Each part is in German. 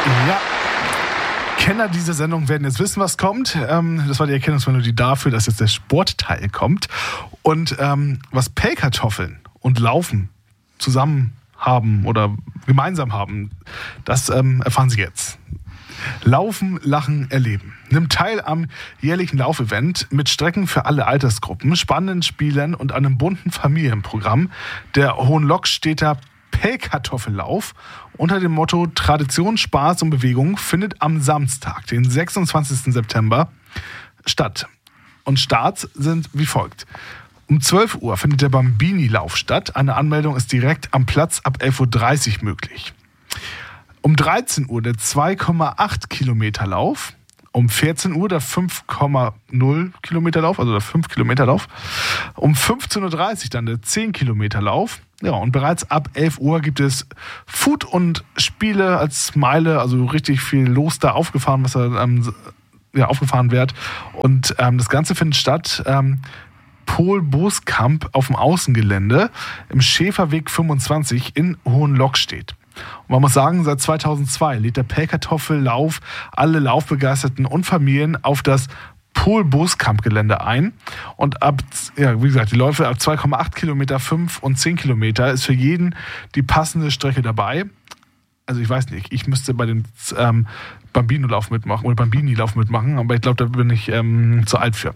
Ja, Kenner dieser Sendung werden jetzt wissen, was kommt. Das war die Erkennungsmelodie dafür, dass jetzt der Sportteil kommt. Und was Pellkartoffeln und Laufen zusammen haben oder gemeinsam haben, das erfahren Sie jetzt. Laufen, Lachen, Erleben. Nimmt teil am jährlichen Laufevent mit Strecken für alle Altersgruppen, spannenden Spielen und einem bunten Familienprogramm. Der Hohenlockstedter Pellkartoffellauf unter dem Motto Tradition, Spaß und Bewegung findet am Samstag, den 26. September, statt. Und Starts sind wie folgt. Um 12 Uhr findet der Bambini-Lauf statt. Eine Anmeldung ist direkt am Platz ab 11.30 Uhr möglich. Um 13 Uhr der 2,8 Kilometer Lauf. Um 14 Uhr der 5,0 Kilometer Lauf, also der 5 Kilometer Lauf. Um 15.30 Uhr dann der 10 Kilometer Lauf. Ja, und bereits ab 11 Uhr gibt es Food und Spiele als Meile, also richtig viel los da aufgefahren, was aufgefahren wird. Und das Ganze findet statt Pol-Boskamp auf dem Außengelände im Schäferweg 25 in Hohenlockstedt. Und man muss sagen, seit 2002 lädt der Pellkartoffellauf alle Laufbegeisterten und Familien auf das Pol-Boskamp-Gelände ein. Und wie gesagt, die Läufe ab 2,8 Kilometer, 5 und 10 Kilometer ist für jeden die passende Strecke dabei. Also ich weiß nicht, ich müsste bei dem Bambino-Lauf mitmachen oder Bambini-Lauf mitmachen, aber ich glaube, da bin ich zu alt für.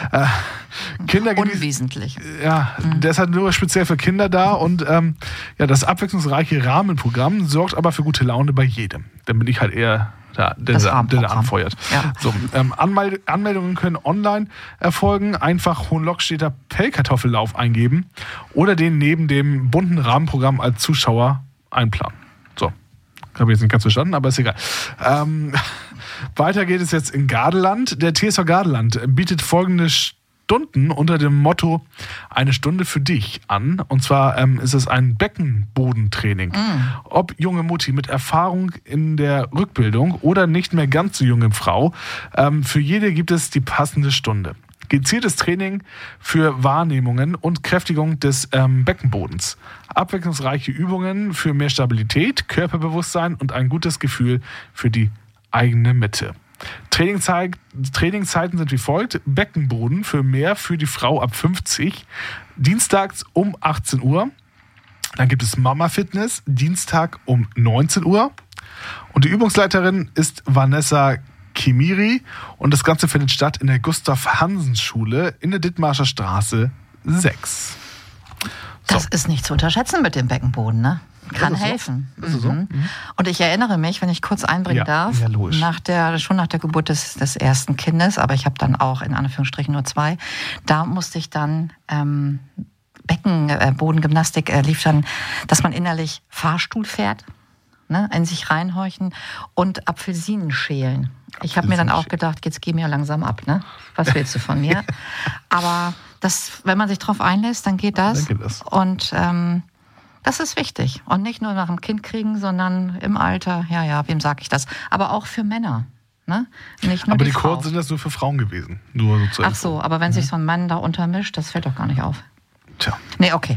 Unwesentlich. Ja, der ist halt nur speziell für Kinder da und das abwechslungsreiche Rahmenprogramm sorgt aber für gute Laune bei jedem. Dann bin ich halt eher der anfeuert. Ja. So, Anmeldungen können online erfolgen. Einfach Hohenlockstedter Pellkartoffellauf eingeben oder den neben dem bunten Rahmenprogramm als Zuschauer einplanen. So. Habe ich jetzt nicht ganz verstanden, aber ist egal. Weiter geht es jetzt in Gardeland. Der TSV Gardeland bietet folgende Stunden unter dem Motto eine Stunde für dich an. Und zwar ist es ein Beckenbodentraining. Ob junge Mutti mit Erfahrung in der Rückbildung oder nicht mehr ganz so junge Frau, für jede gibt es die passende Stunde. Gezieltes Training für Wahrnehmungen und Kräftigung des Beckenbodens. Abwechslungsreiche Übungen für mehr Stabilität, Körperbewusstsein und ein gutes Gefühl für die eigene Mitte. Trainingszeiten sind wie folgt. Beckenboden für die Frau ab 50. Dienstags um 18 Uhr. Dann gibt es Mama Fitness, Dienstag um 19 Uhr. Und die Übungsleiterin ist Vanessa Kimiri und das Ganze findet statt in der Gustav-Hansen-Schule in der Dithmarscher Straße 6. So. Das ist nicht zu unterschätzen mit dem Beckenboden, ne? Kann helfen. So? Und ich erinnere mich, wenn ich kurz einbringen darf, schon nach der Geburt des ersten Kindes, aber ich habe dann auch in Anführungsstrichen nur 2, da musste ich dann Beckenbodengymnastik lief dann, dass man innerlich Fahrstuhl fährt, ne, in sich reinhorchen und Apfelsinen schälen. Ich habe mir dann auch gedacht, jetzt geh mir langsam ab, ne? Was willst du von mir? Aber wenn man sich drauf einlässt, dann geht das. Und das ist wichtig. Und nicht nur nach dem Kind kriegen, sondern im Alter, wem sage ich das? Aber auch für Männer. Ne? Nicht nur aber die Frau. Kurse sind das nur für Frauen gewesen. Nur so zur Ach so, aber wenn sich so ein Mann da untermischt, das fällt doch gar nicht auf. Tja. Nee, okay.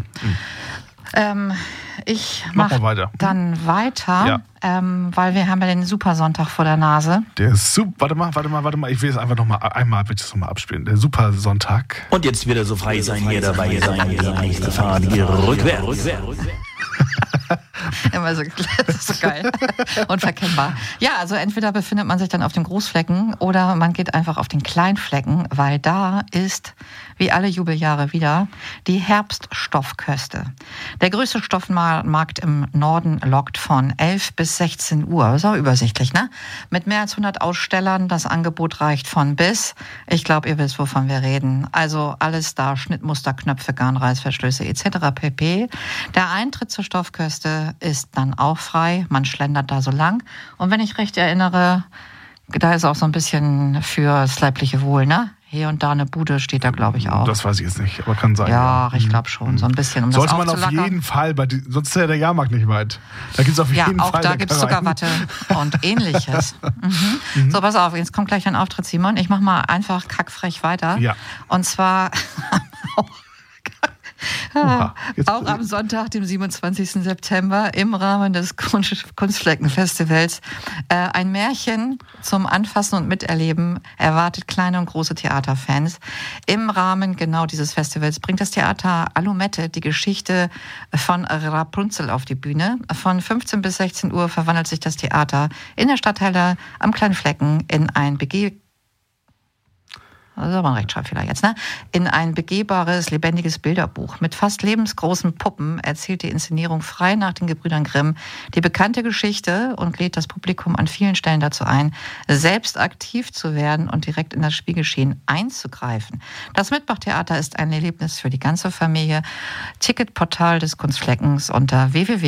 Ich mache dann weiter, weil wir haben ja den Supersonntag vor der Nase. Der Warte mal, ich will es einfach einmal abspielen. Der Supersonntag. Und jetzt wieder so frei sein, hier dabei sein, die nächste Fahrt hier rückwärts. Immer so, das ist so geil. Unverkennbar. Ja, also entweder befindet man sich dann auf dem Großflecken oder man geht einfach auf den Kleinflecken, weil da ist, wie alle Jubeljahre wieder, die Herbststoffköste. Der größte Stoffmarkt im Norden lockt von 11 bis 16 Uhr. Ist auch übersichtlich, ne? Mit mehr als 100 Ausstellern. Das Angebot reicht von bis. Ich glaube, ihr wisst, wovon wir reden. Also alles da, Schnittmuster, Knöpfe, Garnreißverschlüsse etc. pp. Der Eintritt zur Stoffköste ist dann auch frei. Man schlendert da so lang. Und wenn ich recht erinnere, da ist auch so ein bisschen für das leibliche Wohl, ne? Hier und da eine Bude steht da, glaube ich, auch. Das weiß ich jetzt nicht, aber kann sein. Ja, ich glaube schon, so ein bisschen, um sollte das man auf jeden Fall, sonst ist ja der Jahrmarkt nicht weit. Da gibt es auf jeden Fall. Ja, auch da gibt es Zuckerwatte und Ähnliches. So, pass auf, jetzt kommt gleich ein Auftritt, Simon. Ich mache mal einfach kackfrech weiter. Ja. Und zwar Oha, jetzt- Auch am Sonntag, dem 27. September, im Rahmen des Kunstfleckenfestivals. Ein Märchen zum Anfassen und Miterleben erwartet kleine und große Theaterfans. Im Rahmen genau dieses Festivals bringt das Theater Alumette die Geschichte von Rapunzel auf die Bühne. Von 15 bis 16 Uhr verwandelt sich das Theater in der Stadthalle am Kleinen Flecken in ein das ist aber ein Rechtschreibfehler jetzt, ne? In ein begehbares, lebendiges Bilderbuch. Mit fast lebensgroßen Puppen erzählt die Inszenierung frei nach den Gebrüdern Grimm die bekannte Geschichte und lädt das Publikum an vielen Stellen dazu ein, selbst aktiv zu werden und direkt in das Spielgeschehen einzugreifen. Das Mitmachtheater ist ein Erlebnis für die ganze Familie. Ticketportal des Kunstfleckens unter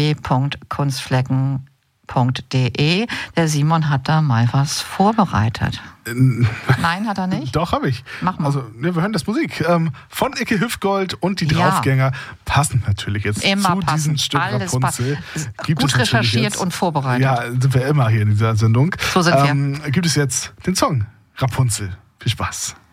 www.kunstflecken.de. Der Simon hat da mal was vorbereitet. Nein, hat er nicht? Doch, habe ich. Mach mal. Also, wir hören das Musik. Von Icke Hüftgold und die Ja. Draufgänger passen natürlich jetzt Immer zu passen. diesem Stück Alles Rapunzel. Gut natürlich recherchiert jetzt, und vorbereitet. Ja, sind wir immer hier in dieser Sendung. So sind wir. Gibt es jetzt den Song Rapunzel. Viel Spaß.